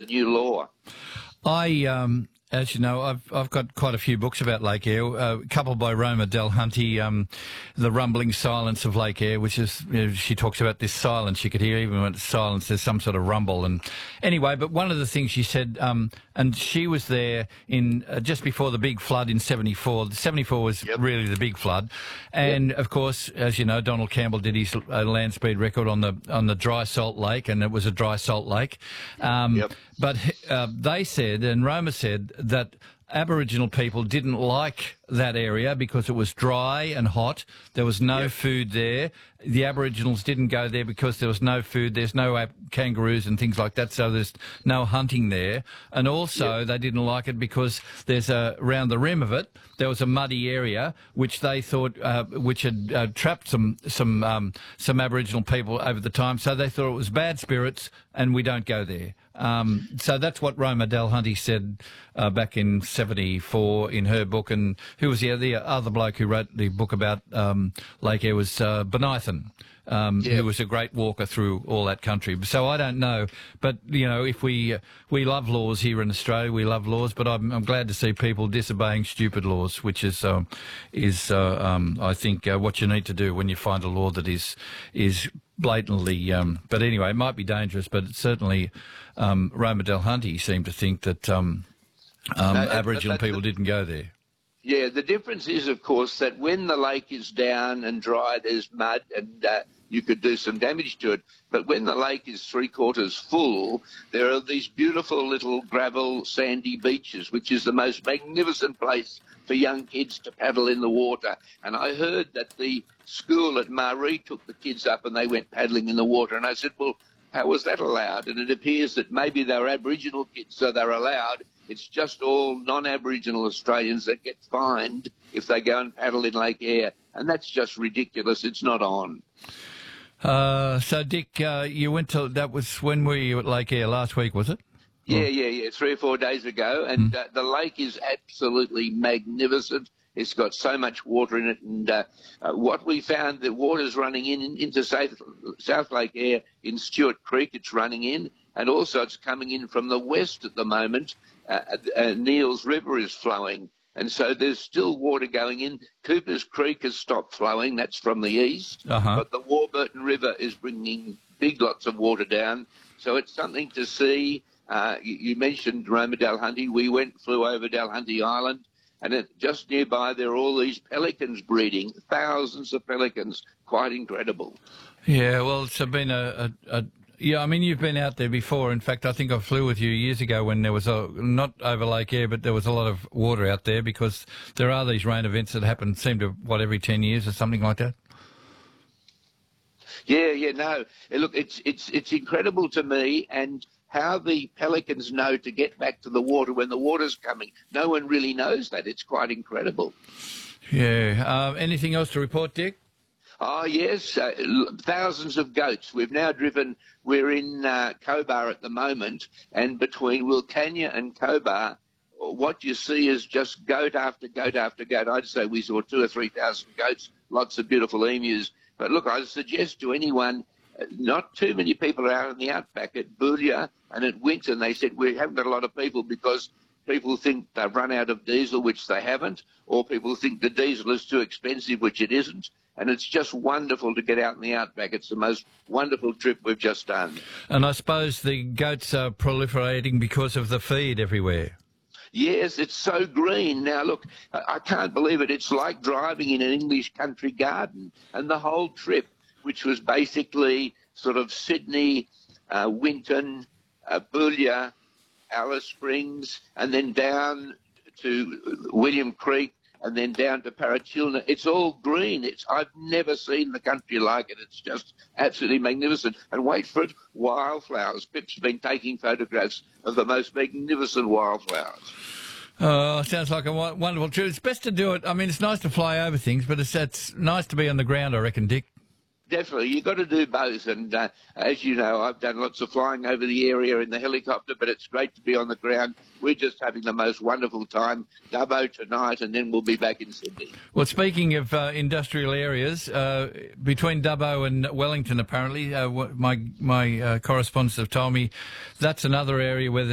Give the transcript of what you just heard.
new law? As you know, I've got quite a few books about Lake Eyre. A couple by Roma Delhunty, The Rumbling Silence of Lake Eyre, which is, she talks about this silence you could hear. Even when it's silence, there's some sort of rumble. And anyway, but one of the things she said, and she was there in just before the big flood in 74. 74 was really the big flood. And of course, as you know, Donald Campbell did his land speed record on the dry salt lake, and it was a dry salt lake. But they said, and Roma said, that Aboriginal people didn't like that area because it was dry and hot. There was no food there. The Aboriginals didn't go there because there was no food. There's no kangaroos and things like that, so there's no hunting there. And also they didn't like it because there's around the rim of it, there was a muddy area which they thought which had trapped some Aboriginal people over the time. So they thought it was bad spirits, and we don't go there. So that's what Roma Delhunty said back in 74 in her book. And who was the other bloke who wrote the book about Lake Eyre was Benithan, who was a great walker through all that country. So I don't know, but if we love laws here in Australia, we love laws. But I'm glad to see people disobeying stupid laws, which is I think what you need to do when you find a law that is blatantly. But anyway, it might be dangerous, but it's certainly Roma Delhunty seemed to think that Aboriginal people didn't go there. Yeah, the difference is, of course, that when the lake is down and dry, there's mud and you could do some damage to it. But when the lake is three-quarters full, there are these beautiful little gravel, sandy beaches, which is the most magnificent place for young kids to paddle in the water. And I heard that the school at Maree took the kids up and they went paddling in the water. And I said, well, how was that allowed? And it appears that maybe they were Aboriginal kids, so they're allowed. It's just all non-Aboriginal Australians that get fined if they go and paddle in Lake Eyre. And that's just ridiculous. It's not on. So, Dick, you went to, that was, when were you at Lake Eyre? Last week, was it? Yeah, 3 or 4 days ago. And the lake is absolutely magnificent. It's got so much water in it. And what we found, the water's running into South Lake Eyre in Stewart Creek. It's running in. And also it's coming in from the west at the moment. Neils River is flowing. And so there's still water going in. Cooper's Creek has stopped flowing. That's from the east. But the Warburton River is bringing big lots of water down. So it's something to see. You mentioned Roma Delhunty. We flew over Delhunty Island. And just nearby, there are all these pelicans breeding, thousands of pelicans, quite incredible. Yeah, well, it's been I mean, you've been out there before. In fact, I think I flew with you years ago when there was not over Lake Eyre, but there was a lot of water out there because there are these rain events that happen, every 10 years or something like that? Yeah, no. Look, it's incredible to me, and how the pelicans know to get back to the water when the water's coming. No one really knows that. It's quite incredible. Yeah. Anything else to report, Dick? Oh, yes. Thousands of goats. We're in Cobar at the moment, and between Wilcannia and Cobar, what you see is just goat after goat after goat. I'd say we saw 2,000 or 3,000 goats, lots of beautiful emus. But look, I suggest to anyone, not too many people are out in the outback at Boulia and at Winton. They said we haven't got a lot of people because people think they've run out of diesel, which they haven't, or people think the diesel is too expensive, which it isn't. And it's just wonderful to get out in the outback. It's the most wonderful trip we've just done. And I suppose the goats are proliferating because of the feed everywhere. Yes, it's so green. Now, look, I can't believe it. It's like driving in an English country garden. And the whole trip, which was basically sort of Sydney, Winton, Boulia, Alice Springs, and then down to William Creek, and then down to Parachilna. It's all green. I've never seen the country like it. It's just absolutely magnificent. And wait for it, wildflowers. Pip's been taking photographs of the most magnificent wildflowers. Oh, sounds like a wonderful trip. It's best to do it. I mean, it's nice to fly over things, but it's nice to be on the ground, I reckon, Dick. Definitely. You've got to do both. And as you know, I've done lots of flying over the area in the helicopter, but it's great to be on the ground. We're just having the most wonderful time. Dubbo tonight, and then we'll be back in Sydney. Well, speaking of industrial areas, between Dubbo and Wellington, apparently, my correspondents have told me that's another area where